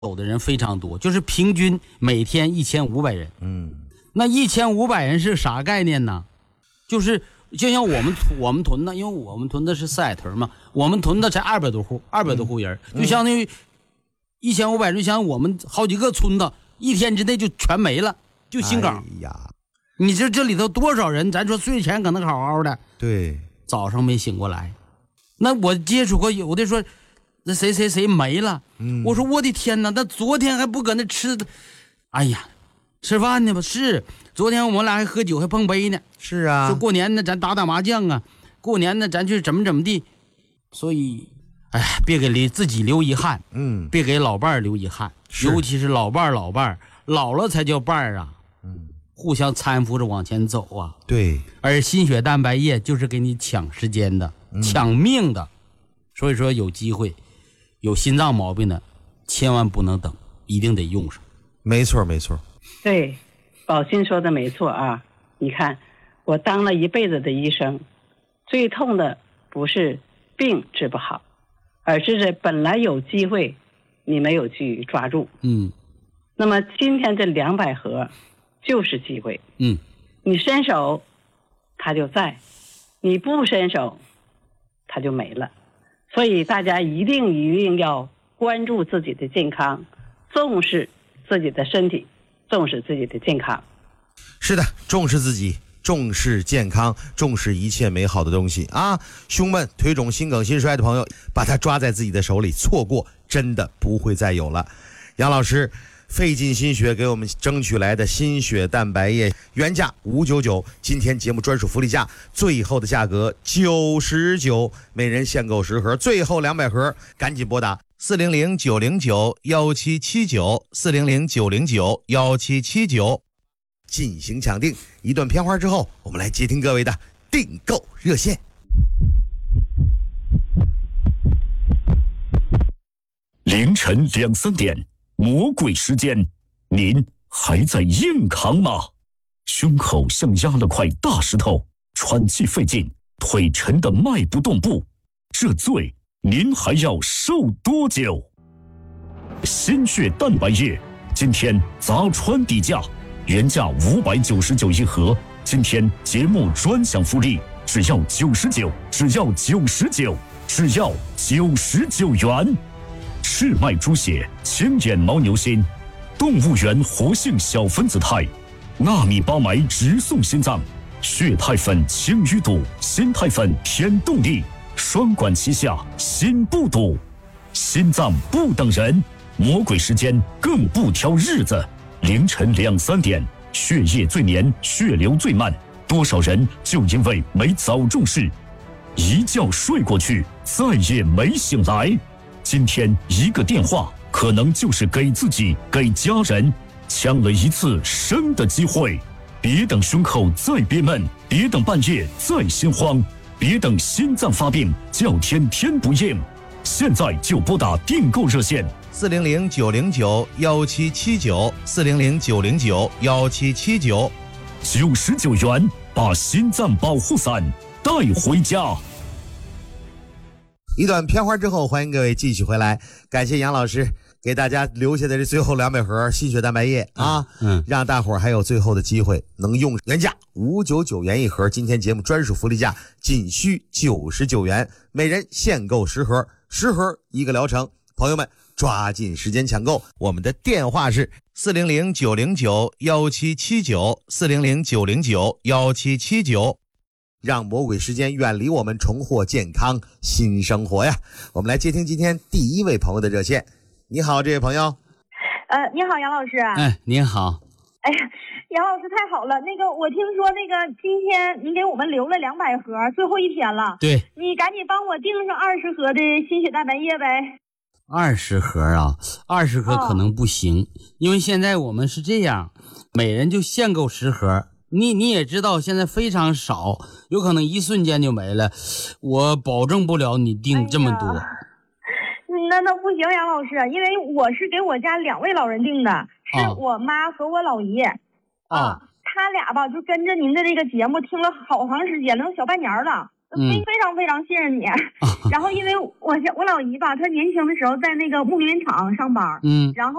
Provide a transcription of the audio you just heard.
走的人非常多，就是平均每天1500人。那1500人是啥概念呢？就是就像我们屯子，因为我们屯子是4海屯嘛，我们屯子才200多户人，就相当于1500人，就像我们好几个村子一天之内就全没了，就新岗。 哎呀， 你这里头多少人？咱说睡前可能好好的， 对， 早上没醒过来。那我接触过有的说，那谁没了。我说我的天哪，那昨天还不搁那吃的，哎呀，吃饭呢吧？是，昨天我们俩还喝酒还碰杯呢。 是啊， 说过年呢咱打麻将啊，过年呢咱去怎么地。所以，哎呀，别给自己留遗憾，别给老伴儿留遗憾，尤其是老伴儿老了才叫伴儿啊。互相搀扶着往前走啊。 对， 而心血蛋白液就是给你抢时间的，抢命的。所以说有机会，有心脏毛病的，千万不能等，一定得用上。 没错。 对，宝鑫说的没错啊。你看，我当了一辈子的医生，最痛的不是病治不好，而是本来有机会，你没有去抓住。那么今天这200盒就是机会。你伸手，它就在；你不伸手，它就没了。所以大家一定要关注自己的健康，重视自己的身体，重视自己的健康。 是的，重视自己，重视健康，重视一切美好的东西啊！兄们，腿肿、心梗、心衰的朋友，把它抓在自己的手里，错过真的不会再有了。杨老师费尽心血给我们争取来的心血蛋白液，原价599，今天节目专属福利价，最后的价格99，每人限购10盒，最后200盒，赶紧拨打400-909-1779，400-909-1779，进行抢订。一段片花之后，我们来接听各位的订购热线。 凌晨2、3点，魔鬼时间，您还在硬扛吗？胸口像压了块大石头，喘气费劲，腿沉得迈不动步，这罪您还要受多久？心血蛋白液今天砸穿底价，原价599一盒，今天节目专享福利，只要99，只要99，只要99元。赤脉猪血、清眼牦牛心、动物源活性小分子肽、纳米巴醚直送心脏、血肽粉清淤堵、心肽粉添动力，双管齐下，心不堵。心脏不等人，魔鬼时间更不挑日子。凌晨2、3点，血液最黏，血流最慢，多少人就因为没早重视，一觉睡过去，再也没醒来。今天一个电话，可能就是给自己、给家人抢了一次生的机会。别等胸口再憋闷，别等半夜再心慌，别等心脏发病叫天天不应，现在就拨打订购热线 400-909-1779，400-909-1779，99 元把心脏保护伞带回家。 一段片花之后，欢迎各位继续回来，感谢杨老师给大家留下的这最后200盒心血蛋白液啊，让大伙儿还有最后的机会能用。原价599元一盒，今天节目专属福利价仅需99元，每人限购10盒，10盒一个疗程。朋友们抓紧时间抢购，我们的电话是400-909-1779，400-909-1779，让魔鬼时间远离我们，重获健康新生活呀！我们来接听今天第一位朋友的热线。你好，这位朋友。 你好，杨老师。 您好。 哎呀，杨老师太好了。我听说今天您给我们留了200盒，最后一天了。 对。 你赶紧帮我订上20盒的心血蛋白液呗。 20盒啊，20盒可能不行，因为现在我们是这样，每人就限购10盒。你也知道现在非常少，有可能一瞬间就没了，我保证不了你订这么多。 那不行，杨老师，因为我是给我家2位老人订的，是我妈和我姥爷他俩吧就跟着您的这个节目听了好长时间，能小半年了。 非常非常信任你。然后因为我老姨吧，她年轻的时候在那个木棉厂上班，然后。